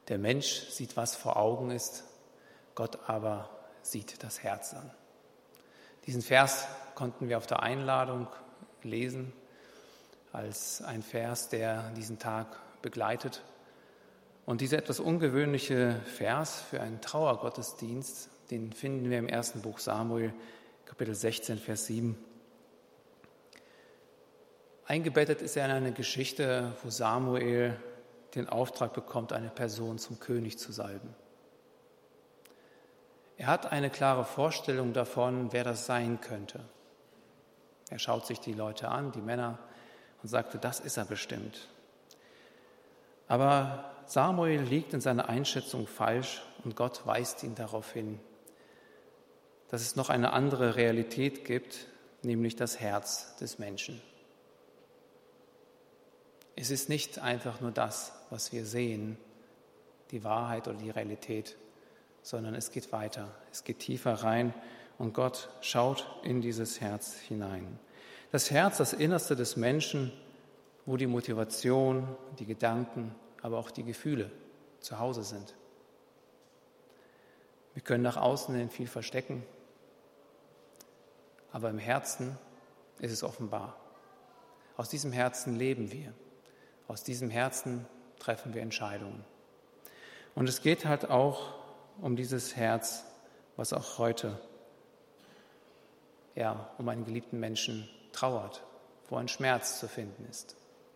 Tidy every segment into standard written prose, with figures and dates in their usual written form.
Der Mensch sieht, was vor Augen ist, Gott aber sieht das Herz an. Diesen Vers konnten wir auf der Einladung lesen, als ein Vers, der diesen Tag begleitet. Und dieser etwas ungewöhnliche Vers für einen Trauergottesdienst, den finden wir im ersten Buch Samuel, Kapitel 16, Vers 7. Eingebettet ist er in eine Geschichte, wo Samuel den Auftrag bekommt, eine Person zum König zu salben. Er hat eine klare Vorstellung davon, wer das sein könnte. Er schaut sich die Leute an, die Männer, und sagte, das ist er bestimmt. Aber Samuel liegt in seiner Einschätzung falsch und Gott weist ihn darauf hin, dass es noch eine andere Realität gibt, nämlich das Herz des Menschen. Es ist nicht einfach nur das, was wir sehen, die Wahrheit oder die Realität, sondern es geht weiter, es geht tiefer rein und Gott schaut in dieses Herz hinein. Das Herz, das Innerste des Menschen, wo die Motivation, die Gedanken, aber auch die Gefühle zu Hause sind. Wir können nach außen hin viel verstecken, aber im Herzen ist es offenbar. Aus diesem Herzen leben wir. Aus diesem Herzen treffen wir Entscheidungen. Und es geht halt auch um dieses Herz, was auch heute um einen geliebten Menschen trauert, wo ein Schmerz zu finden ist.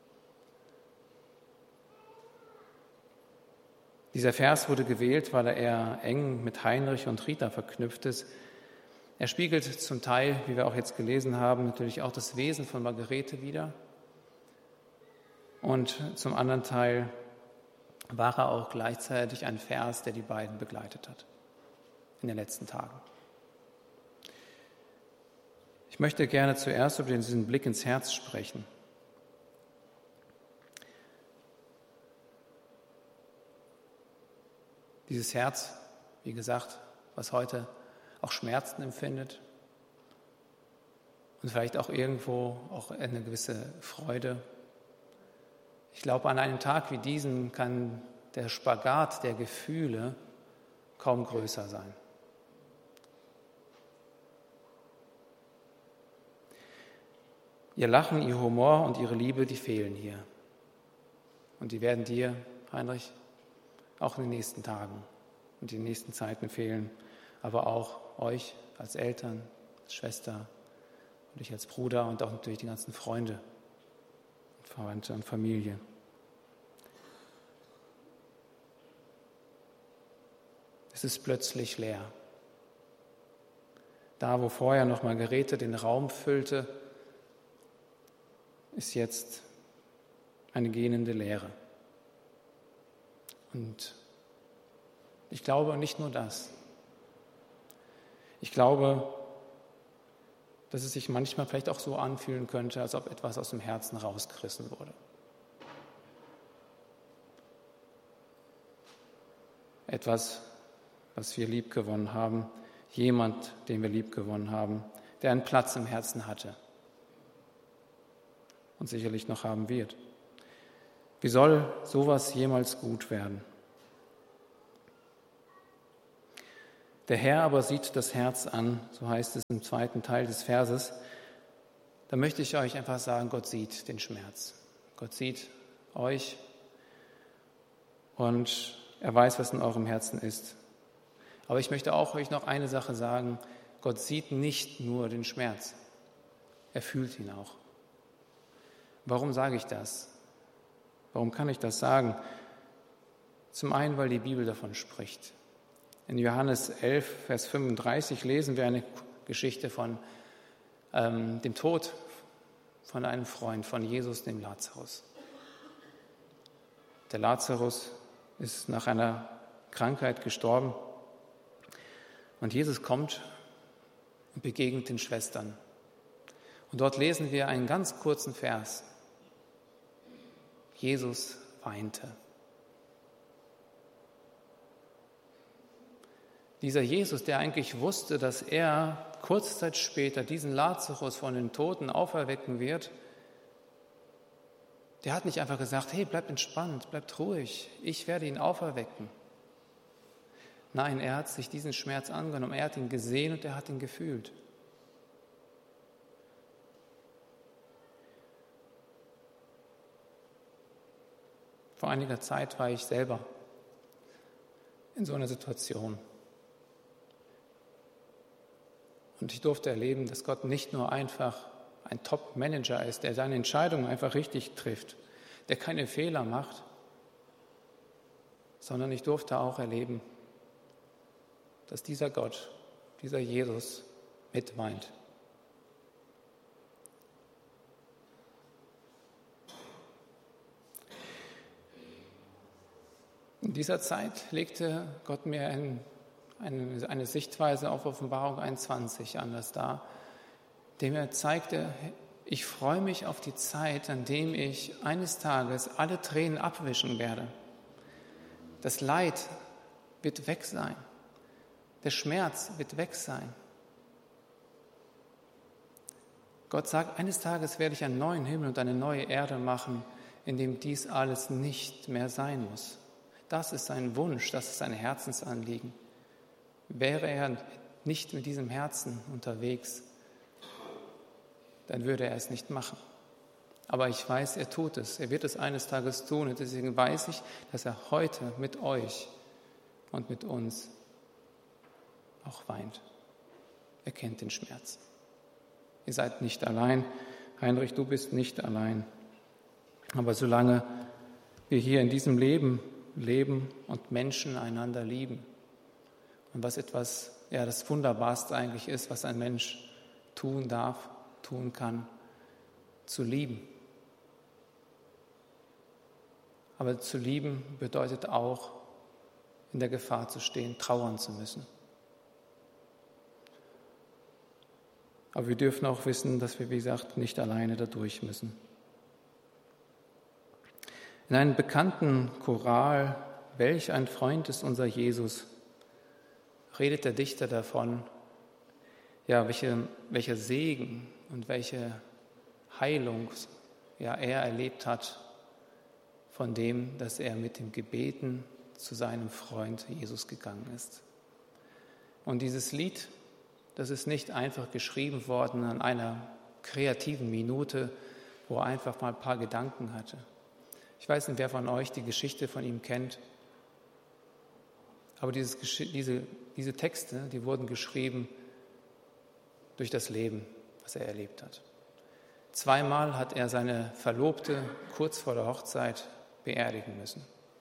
Dieser Vers wurde gewählt, weil er eng mit Heinrich und Rita verknüpft ist. Er spiegelt zum Teil, wie wir auch jetzt gelesen haben, natürlich auch das Wesen von Margarete wider. Und zum anderen Teil war er auch gleichzeitig ein Vers, der die beiden begleitet hat in den letzten Tagen. Ich möchte gerne zuerst über diesen Blick ins Herz sprechen. Dieses Herz, wie gesagt, was heute auch Schmerzen empfindet und vielleicht auch irgendwo auch eine gewisse Freude. Ich glaube, an einem Tag wie diesen kann der Spagat der Gefühle kaum größer sein. Ihr Lachen, ihr Humor und ihre Liebe, die fehlen hier. Und die werden dir, Heinrich, auch in den nächsten Tagen und in den nächsten Zeiten fehlen, aber auch euch als Eltern, als Schwester und ich als Bruder und auch natürlich die ganzen Freunde, Verwandte und Familie. Es ist plötzlich leer. Da, wo vorher noch Margarete den Raum füllte, ist jetzt eine gähnende Leere. Und ich glaube nicht nur das. Ich glaube, dass es sich manchmal vielleicht auch so anfühlen könnte, als ob etwas aus dem Herzen rausgerissen wurde. Etwas, was wir liebgewonnen haben, jemand, den wir liebgewonnen haben, der einen Platz im Herzen hatte und sicherlich noch haben wird. Wie soll sowas jemals gut werden? Der Herr aber sieht das Herz an, so heißt es im zweiten Teil des Verses. Da möchte ich euch einfach sagen, Gott sieht den Schmerz. Gott sieht euch und er weiß, was in eurem Herzen ist. Aber ich möchte auch euch noch eine Sache sagen. Gott sieht nicht nur den Schmerz, er fühlt ihn auch. Warum sage ich das? Warum kann ich das sagen? Zum einen, weil die Bibel davon spricht. In Johannes 11, Vers 35 lesen wir eine Geschichte von dem Tod von einem Freund, von Jesus, dem Lazarus. Der Lazarus ist nach einer Krankheit gestorben und Jesus kommt und begegnet den Schwestern. Und dort lesen wir einen ganz kurzen Vers. Jesus weinte. Dieser Jesus, der eigentlich wusste, dass er kurze Zeit später diesen Lazarus von den Toten auferwecken wird, der hat nicht einfach gesagt, hey, bleibt entspannt, bleibt ruhig, ich werde ihn auferwecken. Nein, er hat sich diesen Schmerz angenommen, er hat ihn gesehen und er hat ihn gefühlt. Vor einiger Zeit war ich selber in so einer Situation. Und ich durfte erleben, dass Gott nicht nur einfach ein Top-Manager ist, der seine Entscheidungen einfach richtig trifft, der keine Fehler macht, sondern ich durfte auch erleben, dass dieser Gott, dieser Jesus mitweint. In dieser Zeit legte Gott mir eine Sichtweise auf Offenbarung 21 anders dar, dem er zeigte, ich freue mich auf die Zeit, an dem ich eines Tages alle Tränen abwischen werde. Das Leid wird weg sein. Der Schmerz wird weg sein. Gott sagt, eines Tages werde ich einen neuen Himmel und eine neue Erde machen, in dem dies alles nicht mehr sein muss. Das ist sein Wunsch, das ist sein Herzensanliegen. Wäre er nicht mit diesem Herzen unterwegs, dann würde er es nicht machen. Aber ich weiß, er tut es. Er wird es eines Tages tun. Und deswegen weiß ich, dass er heute mit euch und mit uns auch weint. Er kennt den Schmerz. Ihr seid nicht allein. Heinrich, du bist nicht allein. Aber solange wir hier in diesem Leben leben und Menschen einander lieben, und was das Wunderbarste eigentlich ist, was ein Mensch tun darf, tun kann, zu lieben. Aber zu lieben bedeutet auch, in der Gefahr zu stehen, trauern zu müssen. Aber wir dürfen auch wissen, dass wir, wie gesagt, nicht alleine da durch müssen. In einem bekannten Choral, welch ein Freund ist unser Jesus, redet der Dichter davon, ja, welcher Segen und welche Heilung er erlebt hat von dem, dass er mit dem Gebeten zu seinem Freund Jesus gegangen ist. Und dieses Lied, das ist nicht einfach geschrieben worden an einer kreativen Minute, wo er einfach mal ein paar Gedanken hatte. Ich weiß nicht, wer von euch die Geschichte von ihm kennt, aber diese Texte, die wurden geschrieben durch das Leben, was er erlebt hat. 2-mal hat er seine Verlobte kurz vor der Hochzeit beerdigen müssen.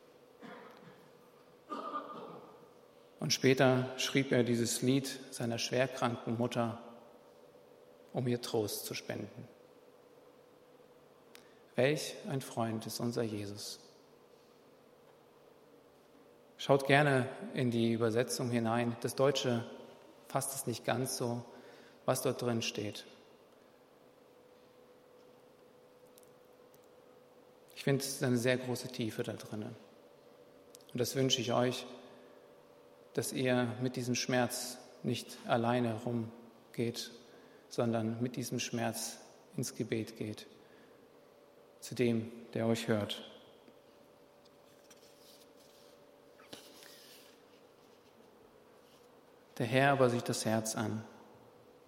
Und später schrieb er dieses Lied seiner schwerkranken Mutter, um ihr Trost zu spenden. Welch ein Freund ist unser Jesus. Schaut gerne in die Übersetzung hinein. Das Deutsche fasst es nicht ganz so, was dort drin steht. Ich finde, es ist eine sehr große Tiefe da drin. Und das wünsche ich euch, dass ihr mit diesem Schmerz nicht alleine rumgeht, sondern mit diesem Schmerz ins Gebet geht, zu dem, der euch hört. Der Herr aber sieht das Herz an.